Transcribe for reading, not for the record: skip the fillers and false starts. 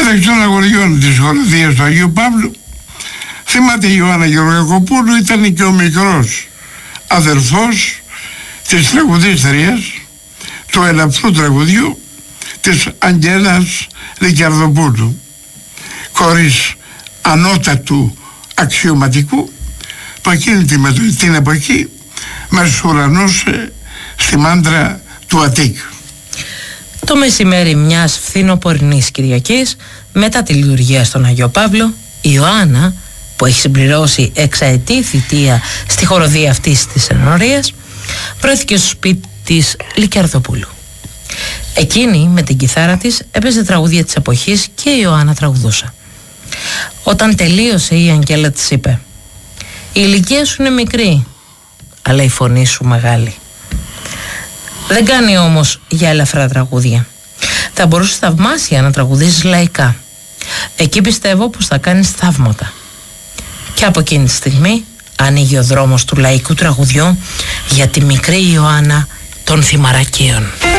Μεταξύ των αγοριών της χοροδίας του Αγίου Παύλου, θυμάται η Ιωάννα Γεωργακοπούλου, ήταν και ο μικρός αδερφός της τραγουδίστριας του ελαφρού τραγουδιού της Αγγέλας Λικιαρδοπούλου, κόρης ανώτατου αξιωματικού που εκείνη την εποχή μεσουρανούσε στη μάντρα του Αττικ. Το μεσημέρι μιας φθινοπορεινής Κυριακής, μετά τη λειτουργία στον Αγιο Παύλο, η Ιωάννα, που έχει συμπληρώσει εξαετή θητεία στη χοροδία αυτής της ενορίας, βρέθηκε στο σπίτι της Λικιαρδοπούλου. Εκείνη με την κιθάρα της έπαιζε τραγούδια της εποχής και η Ιωάννα τραγουδούσε. Όταν τελείωσε, η Αγγέλα της είπε: «Η ηλικία σου είναι μικρή, αλλά η φωνή σου μεγάλη. Δεν κάνει όμως για ελαφρά τραγούδια. Θα μπορούσες θαυμάσια να τραγουδήσεις λαϊκά. Εκεί πιστεύω πως θα κάνεις θαύματα». Και από εκείνη τη στιγμή ανοίγει ο δρόμος του λαϊκού τραγουδιού για τη μικρή Ιωάννα των Θυμαρακίων.